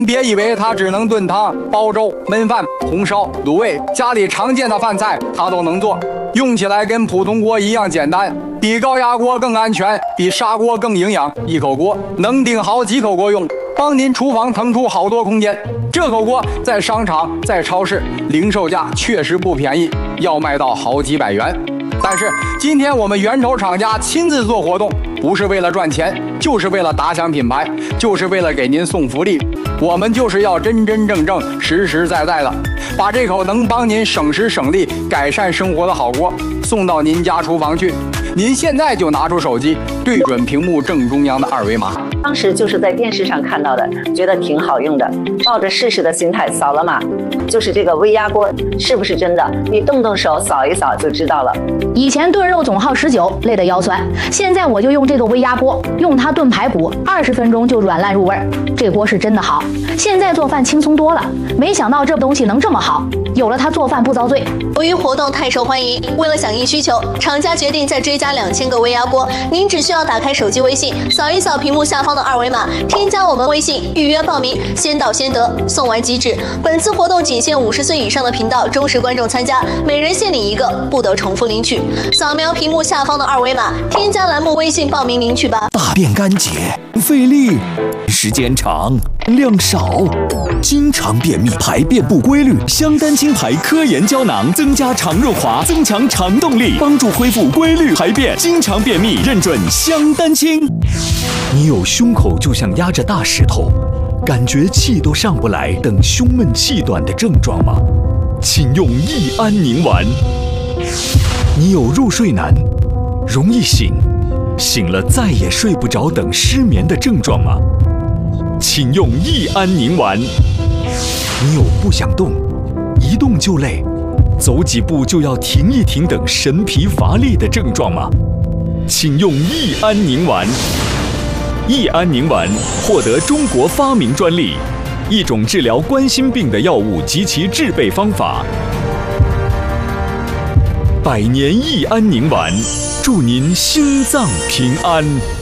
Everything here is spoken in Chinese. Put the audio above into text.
别以为它只能炖汤、煲粥、焖饭、红烧、卤味，家里常见的饭菜它都能做，用起来跟普通锅一样简单，比高压锅更安全，比砂锅更营养。一口锅能顶好几口锅用，帮您厨房腾出好多空间。这口锅在商场、在超市零售价确实不便宜，要卖到好几百元。但是今天我们源头厂家亲自做活动，不是为了赚钱，就是为了打响品牌，就是为了给您送福利。我们就是要真真正正、实实在在的，把这口能帮您省时省力、改善生活的好锅送到您家厨房去。您现在就拿出手机，对准屏幕正中央的二维码。 当时就是在电视上看到的，觉得挺好用的，抱着试试的心态扫了码。就是这个微压锅是不是真的？你动动手扫一扫就知道了。 以前炖肉总耗19，累得腰酸。现在我就用这个微压锅，用它炖排骨，20分钟就软烂入味儿。这锅是真的好，现在做饭轻松多了。没想到这东西能这么好，有了它做饭不遭罪。 由于活动太受欢迎，为了响应需求，厂家决定再追加2000个微压锅。您只需要打开手机微信，扫一扫屏幕下方的二维码，添加我们微信预约报名，先到先得，送完即止。本次活动仅限50岁以上的频道忠实观众参加，每人限领1个，不得重复领取。扫描屏幕下方的二维码，添加栏目微信报名领取吧。 大便干结，费力，时间长，量少，经常便秘，排便不规律。香丹清排科研胶囊增加肠润滑，增强肠动力，帮助恢复规律排便。经常便秘，认准香丹清。你有胸口就像压着大石头，感觉气都上不来，等胸闷气短的症状吗？请用益安宁丸。你有入睡难，容易醒，醒了再也睡不着等失眠的症状吗？请用益安宁丸。你有不想动，一动就累，走几步就要停一停等神疲乏力的症状吗？请用益安宁丸。益安宁丸获得中国发明专利，一种治疗冠心病的药物及其制备方法。100年益安宁丸，祝您心脏平安。